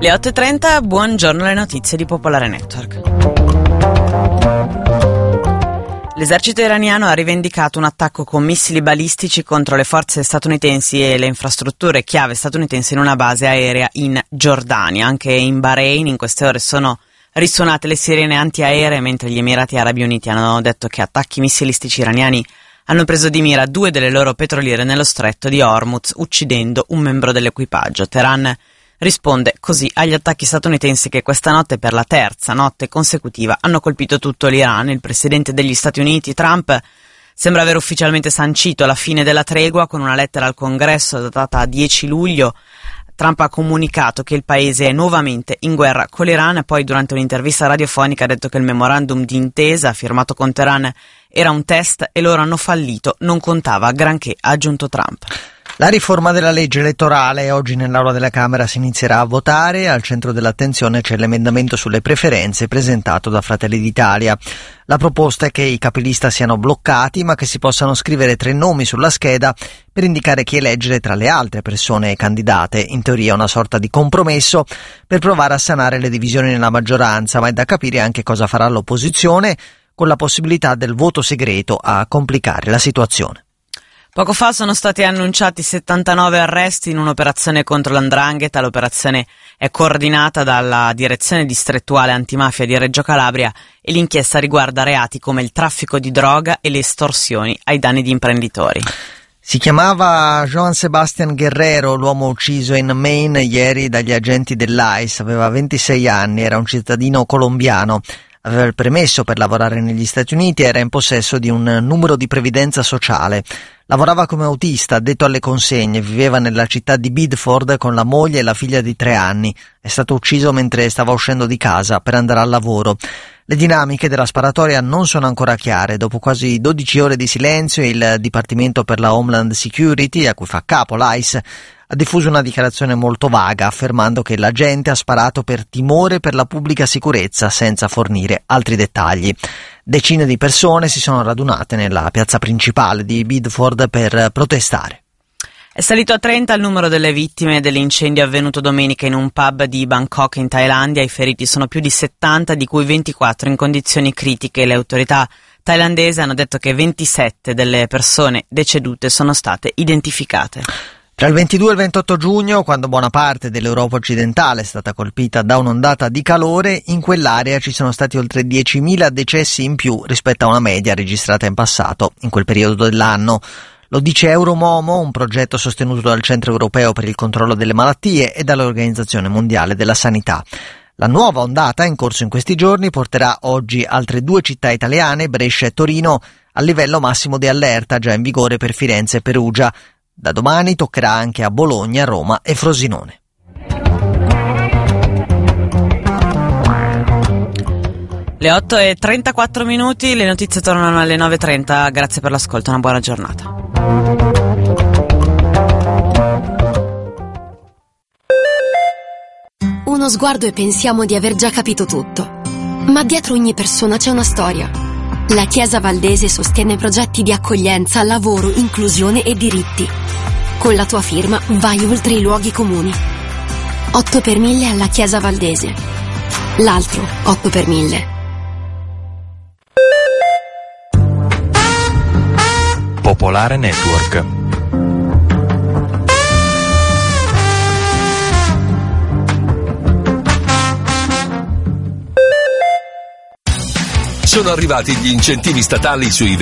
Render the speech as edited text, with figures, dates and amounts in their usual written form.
Le 8.30, buongiorno, le notizie di Popolare Network. L'esercito iraniano ha rivendicato un attacco con missili balistici contro le forze statunitensi e le infrastrutture chiave statunitensi in una base aerea in Giordania. Anche in Bahrain in queste ore sono risuonate le sirene antiaeree, mentre gli Emirati Arabi Uniti hanno detto che attacchi missilistici iraniani hanno preso di mira 2 delle loro petroliere nello stretto di Hormuz, uccidendo un membro dell'equipaggio. Teheran risponde così agli attacchi statunitensi che questa notte, per la terza notte consecutiva, hanno colpito tutto l'Iran. Il presidente degli Stati Uniti, Trump, sembra aver ufficialmente sancito la fine della tregua con una lettera al Congresso datata 10 luglio. Trump ha comunicato che il paese è nuovamente in guerra con l'Iran e poi durante un'intervista radiofonica ha detto che il memorandum di intesa firmato con Teheran era un test e loro hanno fallito, non contava granché, ha aggiunto Trump. La riforma della legge elettorale. Oggi nell'Aula della Camera si inizierà a votare. Al centro dell'attenzione c'è l'emendamento sulle preferenze presentato da Fratelli d'Italia. La proposta è che i capilista siano bloccati, ma che si possano scrivere 3 nomi sulla scheda per indicare chi eleggere tra le altre persone candidate. In teoria una sorta di compromesso per provare a sanare le divisioni nella maggioranza, ma è da capire anche cosa farà l'opposizione, con la possibilità del voto segreto a complicare la situazione. Poco fa sono stati annunciati 79 arresti in un'operazione contro l''ndrangheta. L'operazione è coordinata dalla Direzione Distrettuale Antimafia di Reggio Calabria e l'inchiesta riguarda reati come il traffico di droga e le estorsioni ai danni di imprenditori. Si chiamava Joan Sebastian Guerrero, l'uomo ucciso in Maine ieri dagli agenti dell'ICE. Aveva 26 anni, era un cittadino colombiano. Aveva il permesso per lavorare negli Stati Uniti e era in possesso di un numero di previdenza sociale. Lavorava come autista, addetto alle consegne, viveva nella città di Bidford con la moglie e la figlia di 3 anni. È stato ucciso mentre stava uscendo di casa per andare al lavoro. Le dinamiche della sparatoria non sono ancora chiare. Dopo quasi 12 ore di silenzio, il Dipartimento per la Homeland Security, a cui fa capo l'ICE, ha diffuso una dichiarazione molto vaga, affermando che l'agente ha sparato per timore per la pubblica sicurezza, senza fornire altri dettagli. Decine di persone si sono radunate nella piazza principale di Bidford per protestare. È salito a 30 il numero delle vittime dell'incendio avvenuto domenica in un pub di Bangkok in Thailandia. I feriti sono più di 70, di cui 24 in condizioni critiche. Le autorità thailandesi hanno detto che 27 delle persone decedute sono state identificate. Tra il 22 e il 28 giugno, quando buona parte dell'Europa occidentale è stata colpita da un'ondata di calore, in quell'area ci sono stati oltre 10.000 decessi in più rispetto a una media registrata in passato, in quel periodo dell'anno. Lo dice Euromomo, un progetto sostenuto dal Centro Europeo per il Controllo delle Malattie e dall'Organizzazione Mondiale della Sanità. La nuova ondata in corso in questi giorni porterà oggi altre 2 città italiane, Brescia e Torino, al livello massimo di allerta già in vigore per Firenze e Perugia. Da domani toccherà anche a Bologna, Roma e Frosinone. Le 8.34, le notizie tornano alle 9.30. Grazie per l'ascolto, una buona giornata. Uno sguardo e pensiamo di aver già capito tutto. Ma dietro ogni persona c'è una storia. La Chiesa Valdese sostiene progetti di accoglienza, lavoro, inclusione e diritti. Con la tua firma vai oltre i luoghi comuni. 8 per 1000 alla Chiesa Valdese. L'altro 8 per 1000. Popolare Network. Sono arrivati gli incentivi statali sui